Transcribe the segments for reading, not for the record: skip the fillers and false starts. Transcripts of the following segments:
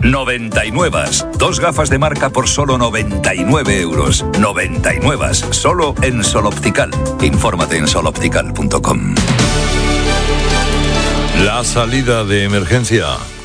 99. 2 gafas de marca por solo 99 euros. 99. Solo en Sol Optical. Infórmate en soloptical.com. La salida de emergencia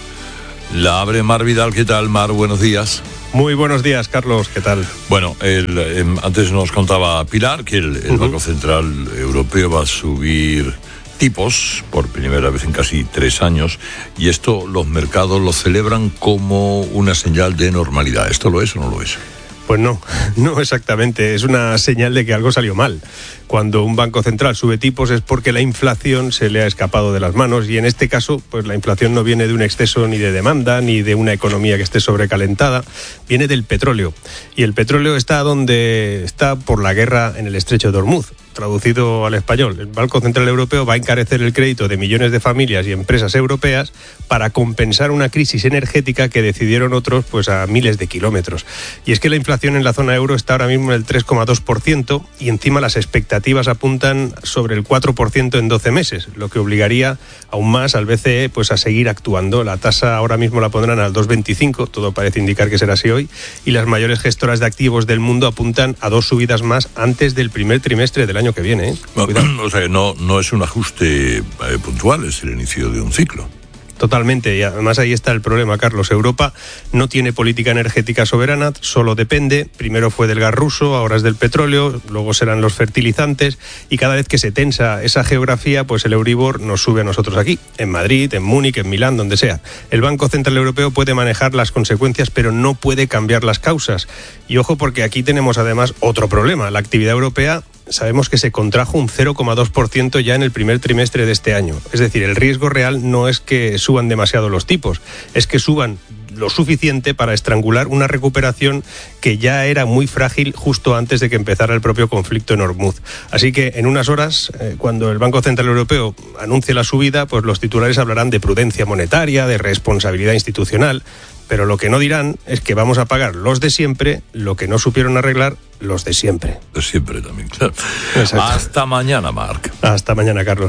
la abre Mar Vidal. ¿Qué tal, Mar? Buenos días. Muy buenos días, Carlos. ¿Qué tal? Bueno, antes nos contaba Pilar que el Banco Central Europeo va a subir tipos por primera vez en casi 3 años, y esto los mercados lo celebran como una señal de normalidad. ¿Esto lo es o no lo es? Pues no exactamente. Es una señal de que algo salió mal. Cuando un banco central sube tipos es porque la inflación se le ha escapado de las manos, y en este caso, pues la inflación no viene de un exceso ni de demanda, ni de una economía que esté sobrecalentada, viene del petróleo. Y el petróleo está donde está por la guerra en el estrecho de Hormuz. Traducido al español, el Banco Central Europeo va a encarecer el crédito de millones de familias y empresas europeas para compensar una crisis energética que decidieron otros pues a miles de kilómetros. Y es que la inflación en la zona euro está ahora mismo en el 3,2%, y encima las expectativas apuntan sobre el 4% en 12 meses, lo que obligaría aún más al BCE pues a seguir actuando. La tasa ahora mismo la pondrán al 2,25, todo parece indicar que será así hoy, y las mayores gestoras de activos del mundo apuntan a 2 subidas más antes del primer trimestre del año que viene. O sea, no es un ajuste puntual, es el inicio de un ciclo. Totalmente, y además ahí está el problema, Carlos. Europa no tiene política energética soberana, solo depende. Primero fue del gas ruso, ahora es del petróleo, luego serán los fertilizantes, y cada vez que se tensa esa geografía, pues el Euribor nos sube a nosotros aquí, en Madrid, en Múnich, en Milán, donde sea. El Banco Central Europeo puede manejar las consecuencias, pero no puede cambiar las causas. Y ojo, porque aquí tenemos además otro problema. La actividad europea sabemos que se contrajo un 0,2% ya en el primer trimestre de este año. Es decir, el riesgo real no es que suban demasiado los tipos, es que suban lo suficiente para estrangular una recuperación que ya era muy frágil justo antes de que empezara el propio conflicto en Hormuz. Así que en unas horas, cuando el Banco Central Europeo anuncie la subida, pues los titulares hablarán de prudencia monetaria, de responsabilidad institucional, pero lo que no dirán es que vamos a pagar los de siempre lo que no supieron arreglar los de siempre. De siempre también, claro. Exacto. Hasta mañana, Marc. Hasta mañana, Carlos.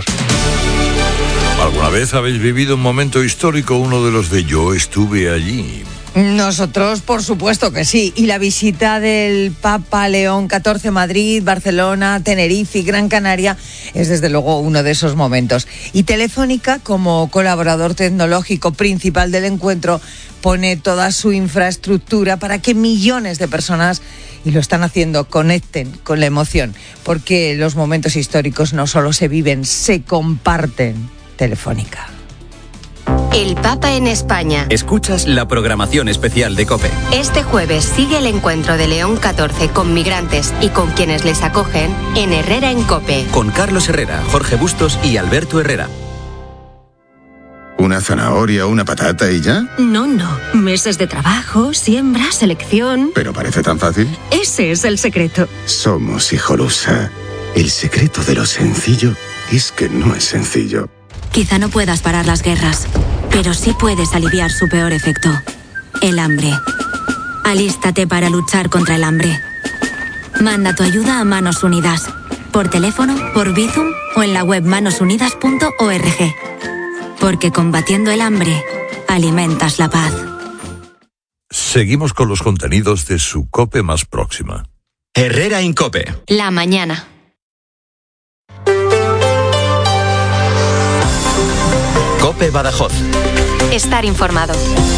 ¿Alguna vez habéis vivido un momento histórico, uno de los de yo estuve allí? Nosotros, por supuesto que sí. Y la visita del Papa León XIV a Madrid, Barcelona, Tenerife y Gran Canaria es desde luego uno de esos momentos. Y Telefónica, como colaborador tecnológico principal del encuentro, pone toda su infraestructura para que millones de personas, y lo están haciendo, conecten con la emoción. Porque los momentos históricos no solo se viven, se comparten. Telefónica. El Papa en España. Escuchas la programación especial de COPE. Este jueves sigue el encuentro de León XIV con migrantes y con quienes les acogen en Herrera en COPE. Con Carlos Herrera, Jorge Bustos y Alberto Herrera. ¿Una zanahoria, una patata y ya? No. Meses de trabajo, siembra, selección. ¿Pero parece tan fácil? Ese es el secreto. Somos Hijolusa. El secreto de lo sencillo es que no es sencillo. Quizá no puedas parar las guerras, pero sí puedes aliviar su peor efecto, el hambre. Alístate para luchar contra el hambre. Manda tu ayuda a Manos Unidas, por teléfono, por Bizum o en la web manosunidas.org. Porque combatiendo el hambre, alimentas la paz. Seguimos con los contenidos de su COPE más próxima. Herrera en COPE. La mañana. COPE Badajoz. Estar informado.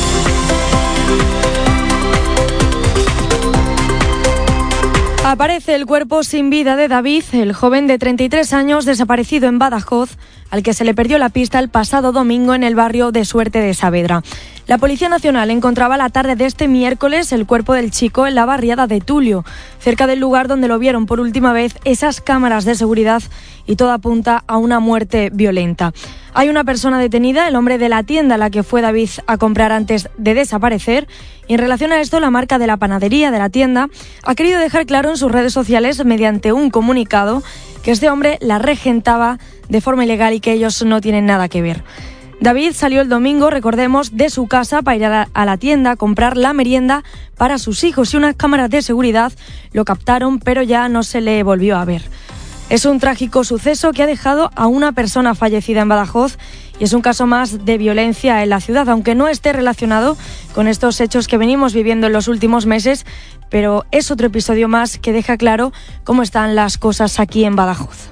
Aparece el cuerpo sin vida de David, el joven de 33 años desaparecido en Badajoz, al que se le perdió la pista el pasado domingo en el barrio de Suerte de Saavedra. La Policía Nacional encontraba la tarde de este miércoles el cuerpo del chico en la barriada de Tulio, cerca del lugar donde lo vieron por última vez esas cámaras de seguridad, y todo apunta a una muerte violenta. Hay una persona detenida, el hombre de la tienda a la que fue David a comprar antes de desaparecer, y en relación a esto la marca de la panadería de la tienda ha querido dejar claro en sus redes sociales mediante un comunicado que este hombre la regentaba de forma ilegal y que ellos no tienen nada que ver. David salió el domingo, recordemos, de su casa para ir a la tienda a comprar la merienda para sus hijos, y unas cámaras de seguridad lo captaron, pero ya no se le volvió a ver. Es un trágico suceso que ha dejado a una persona fallecida en Badajoz y es un caso más de violencia en la ciudad, aunque no esté relacionado con estos hechos que venimos viviendo en los últimos meses, pero es otro episodio más que deja claro cómo están las cosas aquí en Badajoz.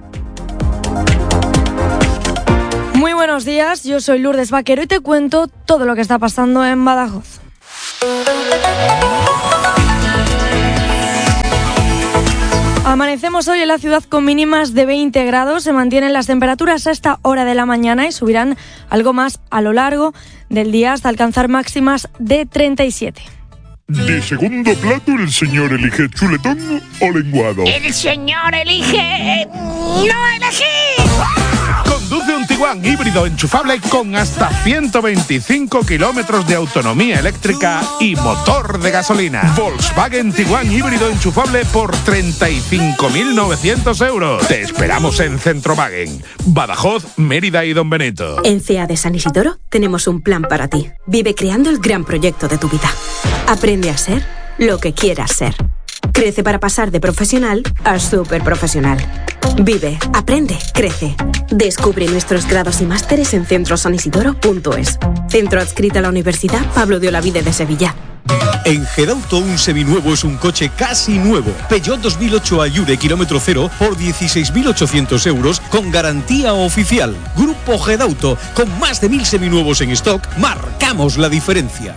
Muy buenos días, yo soy Lourdes Vaquero y te cuento todo lo que está pasando en Badajoz. Amanecemos hoy en la ciudad con mínimas de 20 grados, se mantienen las temperaturas a esta hora de la mañana y subirán algo más a lo largo del día hasta alcanzar máximas de 37. De segundo plato, el señor elige chuletón o lenguado. El señor elige... ¡no elegir! Conduce un Tiguan híbrido enchufable con hasta 125 kilómetros de autonomía eléctrica y motor de gasolina. Volkswagen Tiguan híbrido enchufable por 35.900 euros. Te esperamos en Centrowagen, Badajoz, Mérida y Don Benito. En CEA de San Isidoro tenemos un plan para ti. Vive creando el gran proyecto de tu vida. Aprende a ser lo que quieras ser. Crece para pasar de profesional a superprofesional. Vive, aprende, crece. Descubre nuestros grados y másteres en centrosanisidoro.es. Centro adscrito a la Universidad Pablo de Olavide de Sevilla. En Gedauto un seminuevo es un coche casi nuevo. Peugeot 2008 Ayure kilómetro cero por 16.800 euros con garantía oficial. Grupo Gedauto, con más de 1.000 seminuevos en stock, marcamos la diferencia.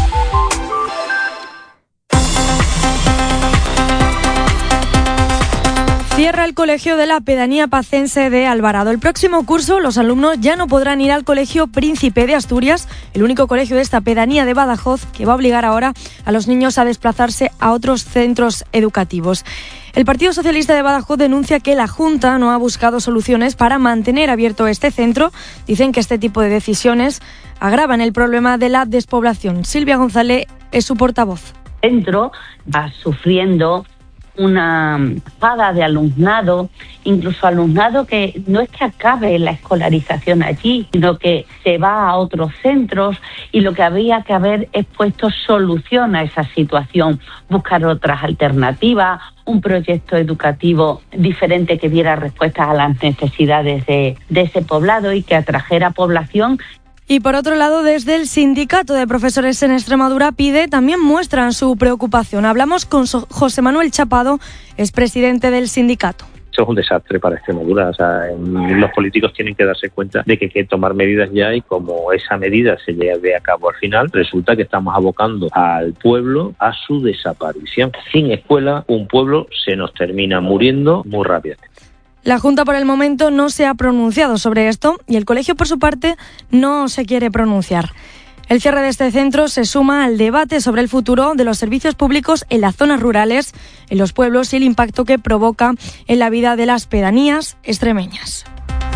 Cierra el colegio de la pedanía pacense de Alvarado. El próximo curso los alumnos ya no podrán ir al colegio Príncipe de Asturias, el único colegio de esta pedanía de Badajoz, que va a obligar ahora a los niños a desplazarse a otros centros educativos. El Partido Socialista de Badajoz denuncia que la Junta no ha buscado soluciones para mantener abierto este centro. Dicen que este tipo de decisiones agravan el problema de la despoblación. Silvia González es su portavoz. El centro va sufriendo una espada de alumnado, incluso alumnado que no es que acabe la escolarización allí, sino que se va a otros centros, y lo que había que haber es puesto solución a esa situación, buscar otras alternativas, un proyecto educativo diferente que diera respuestas a las necesidades de ese poblado y que atrajera población. Y por otro lado, desde el Sindicato de Profesores en Extremadura, PIDE, también muestran su preocupación. Hablamos con José Manuel Chapado, es presidente del sindicato. Eso es un desastre para Extremadura. O sea, los políticos tienen que darse cuenta de que hay que tomar medidas ya, y como esa medida se lleve a cabo al final, resulta que estamos abocando al pueblo a su desaparición. Sin escuela, un pueblo se nos termina muriendo muy rápidamente. La Junta por el momento no se ha pronunciado sobre esto y el colegio por su parte no se quiere pronunciar. El cierre de este centro se suma al debate sobre el futuro de los servicios públicos en las zonas rurales, en los pueblos, y el impacto que provoca en la vida de las pedanías extremeñas.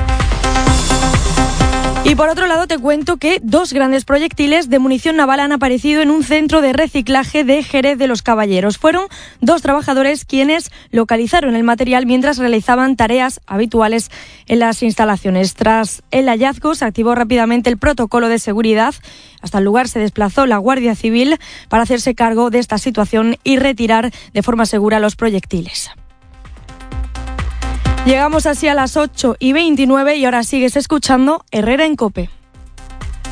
Y por otro lado te cuento que 2 grandes proyectiles de munición naval han aparecido en un centro de reciclaje de Jerez de los Caballeros. Fueron 2 trabajadores quienes localizaron el material mientras realizaban tareas habituales en las instalaciones. Tras el hallazgo se activó rápidamente el protocolo de seguridad. Hasta el lugar se desplazó la Guardia Civil para hacerse cargo de esta situación y retirar de forma segura los proyectiles. Llegamos así a las 8:29 y ahora sigues escuchando Herrera en COPE.